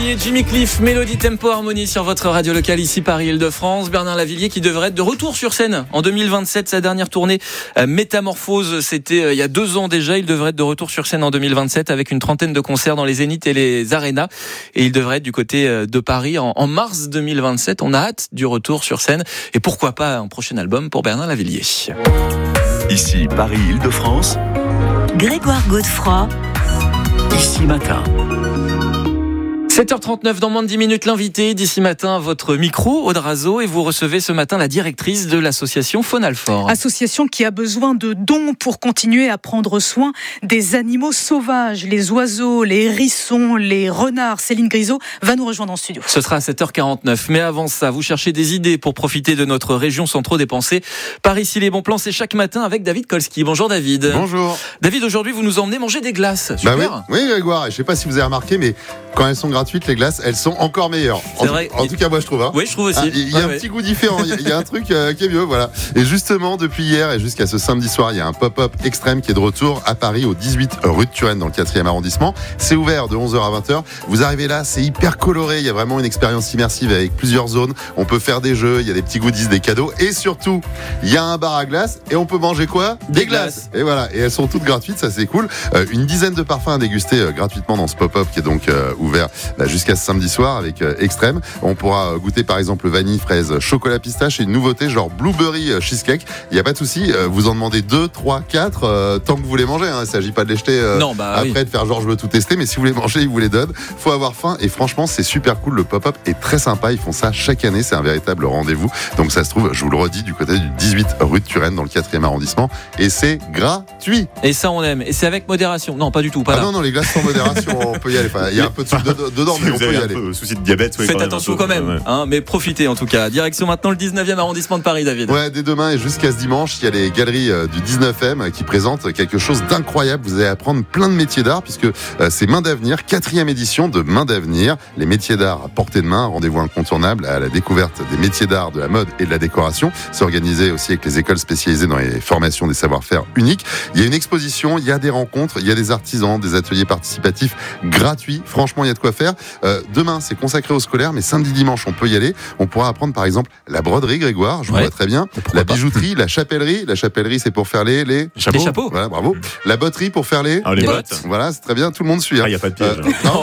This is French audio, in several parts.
Jimmy Cliff, Mélodie Tempo Harmonie sur votre radio locale ici Paris-Île-de-France. Bernard Lavilliers qui devrait être de retour sur scène en 2027. Sa dernière tournée Métamorphose, c'était il y a 2 ans déjà. Il devrait être de retour sur scène en 2027 avec une 30aine de concerts dans les Zéniths et les Arénas. Et il devrait être du côté de Paris en mars 2027. On a hâte du retour sur scène et pourquoi pas un prochain album pour Bernard Lavilliers. Ici Paris-Île-de-France. Grégoire Godefroy. Ici Matin. 7h39, dans moins de 10 minutes, l'invité d'ici matin, votre micro, Aude Razeau, et vous recevez ce matin la directrice de l'association Faune Alfort. Association qui a besoin de dons pour continuer à prendre soin des animaux sauvages, les oiseaux, les hérissons, les renards. Céline Grisot va nous rejoindre en studio. Ce sera à 7h49, mais avant ça, vous cherchez des idées pour profiter de notre région sans trop dépenser. Par ici, les bons plans, c'est chaque matin avec David Kolski. Bonjour David. Bonjour. David, aujourd'hui, vous nous emmenez manger des glaces. Super. Oui, Grégoire, je ne sais pas si vous avez remarqué, mais quand elles sont gratuites, les glaces, elles sont encore meilleures. En tout cas, moi, je trouve. Oui, je trouve aussi. Il y a un petit goût différent. Il y a un truc qui est mieux, voilà. Et justement, depuis hier et jusqu'à ce samedi soir, il y a un pop-up extrême qui est de retour à Paris, au 18 rue de Turenne, dans le 4e arrondissement. C'est ouvert de 11h à 20h. Vous arrivez là, c'est hyper coloré. Il y a vraiment une expérience immersive avec plusieurs zones. On peut faire des jeux, il y a des petits goodies, des cadeaux. Et surtout, il y a un bar à glace et on peut manger quoi ? Des glaces. Et voilà. Et elles sont toutes gratuites, ça c'est cool. Une dizaine de parfums à déguster gratuitement dans ce pop-up qui est donc ouvert jusqu'à ce samedi soir avec Extrême. On pourra goûter par exemple vanille, fraise, chocolat pistache et une nouveauté genre blueberry cheesecake. Il n'y a pas de souci, vous en demandez 2, 3, 4 tant que vous voulez manger. Il ne s'agit pas de les jeter après de faire genre je veux tout tester, mais si vous voulez manger, ils vous les donnent. Faut avoir faim et franchement c'est super cool. Le pop-up est très sympa. Ils font ça chaque année, c'est un véritable rendez-vous. Donc ça se trouve, je vous le redis, du côté du 18 rue de Turenne dans le 4e arrondissement et c'est gratuit. Et ça on aime. Et c'est avec modération. Non, pas du tout. Pas là. Non, les glaces sans modération, on peut y aller. Enfin, il y a un peu de sucre dedans, mais on peut y aller. Souci de diabète. Faites attention quand même, hein, mais profitez en tout cas. Direction maintenant le 19e arrondissement de Paris, David. Ouais, dès demain et jusqu'à ce dimanche, il y a les galeries du 19e qui présentent quelque chose d'incroyable. Vous allez apprendre plein de métiers d'art puisque c'est Main d'Avenir, 4e édition de Main d'Avenir. Les métiers d'art à portée de main, rendez-vous incontournable à la découverte des métiers d'art, de la mode et de la décoration. C'est organisé aussi avec les écoles spécialisées dans les formations des savoir-faire uniques. Il y a une exposition, il y a des rencontres, il y a des artisans, des ateliers participatifs gratuits. Franchement, il y a de quoi faire. Demain, c'est consacré aux scolaires, mais samedi, dimanche, on peut y aller. On pourra apprendre, par exemple, la broderie, Grégoire, je vous vois très bien. La bijouterie, la chapellerie. La chapellerie, c'est pour faire les chapeaux. Voilà, bravo. La botterie pour faire les bottes. Voilà, c'est très bien, tout le monde suit. Il n'y a pas de piège.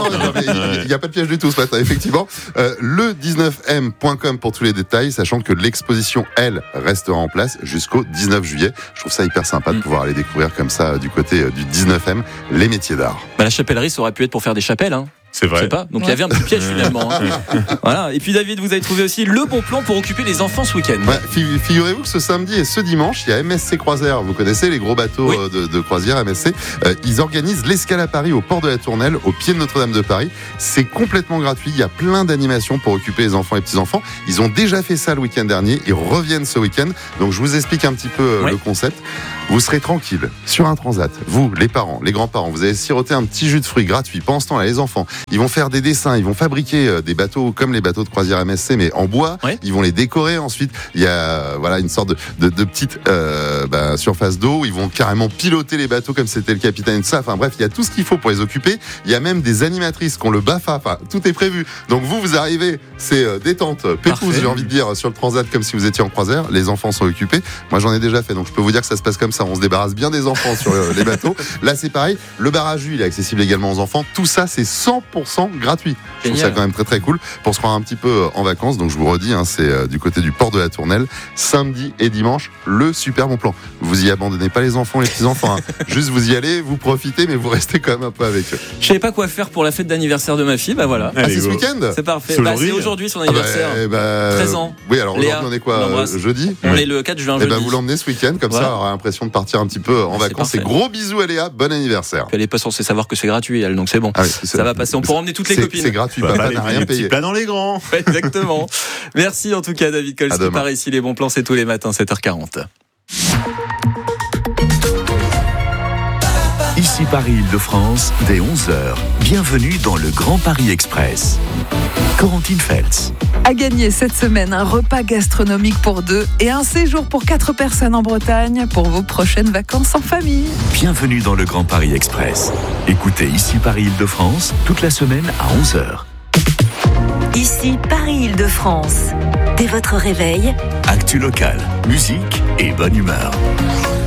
Il n'y a pas de piège du tout ce matin, effectivement. Le 19m.com pour tous les détails, sachant que l'exposition, elle, restera en place jusqu'au 19 juillet. Je trouve ça hyper sympa de pouvoir aller découvrir comme ça, du côté du 19m, les métiers d'art. La chapellerie, ça aurait pu être pour faire des chapelles, hein. C'est vrai. Je sais pas. Donc il y avait un petit piège finalement. Hein. Voilà. Et puis David, vous avez trouvé aussi le bon plan pour occuper les enfants ce week-end. Ouais, figurez-vous que ce samedi et ce dimanche, il y a MSC Croisière. Vous connaissez les gros bateaux de croisière MSC. Ils organisent l'escale à Paris au port de la Tournelle, au pied de Notre-Dame de Paris. C'est complètement gratuit. Il y a plein d'animations pour occuper les enfants et petits-enfants. Ils ont déjà fait ça le week-end dernier. Ils reviennent ce week-end. Donc je vous explique un petit peu le concept. Vous serez tranquille sur un transat. Vous, les parents, les grands-parents, vous allez siroter un petit jus de fruits gratuit. Pendant ce temps-là, les enfants, ils vont faire des dessins, ils vont fabriquer des bateaux comme les bateaux de croisière MSC, mais en bois. Ils vont les décorer. Ensuite, il y a une sorte de petite surface d'eau. Ils vont carrément piloter les bateaux comme c'était le capitaine de ça. Enfin bref, il y a tout ce qu'il faut pour les occuper. Il y a même des animatrices qui ont le BAFA. Enfin, tout est prévu. Donc vous arrivez, c'est détente, pépouze, j'ai envie de dire, sur le transat comme si vous étiez en croisière. Les enfants sont occupés. Moi, j'en ai déjà fait, donc je peux vous dire que ça se passe comme ça. On se débarrasse bien des enfants sur les bateaux. Là, c'est pareil. Le bar à jus, il est accessible également aux enfants. Tout ça, c'est 100% gratuit. Je trouve ça quand même très très cool pour se croire un petit peu en vacances. Donc je vous redis, c'est du côté du port de la Tournelle, samedi et dimanche, le super bon plan. Vous y abandonnez pas les enfants, les petits-enfants. Juste vous y allez, vous profitez, mais vous restez quand même un peu avec eux. Je savais pas quoi faire pour la fête d'anniversaire de ma fille, bah voilà. C'est ce week-end ? C'est parfait. C'est aujourd'hui son anniversaire. 13 ans. Oui, alors aujourd'hui on est quoi ? Jeudi ? On est le 4 juin. Vous l'emmenez ce week-end, comme ça, elle aura l'impression de partir un petit peu en vacances. Et gros bisous à Léa, bon anniversaire. Elle est pas censée savoir que c'est gratuit, elle, donc c'est bon. Ça va passer. On pourra emmener toutes les copines. C'est gratuit, papa n'a rien payé. Plat dans les grands. Exactement. Merci en tout cas, David Kolski. Par ici, les bons plans, c'est tous les matins, 7h40. Ici Paris-Île-de-France, dès 11h. Bienvenue dans le Grand Paris Express. Corentine Feltz. À gagner cette semaine, un repas gastronomique pour 2 et un séjour pour 4 personnes en Bretagne pour vos prochaines vacances en famille. Bienvenue dans le Grand Paris Express. Écoutez Ici Paris-Île-de-France toute la semaine à 11h. Ici Paris-Île-de-France. Dès votre réveil, Actu locale, musique et bonne humeur.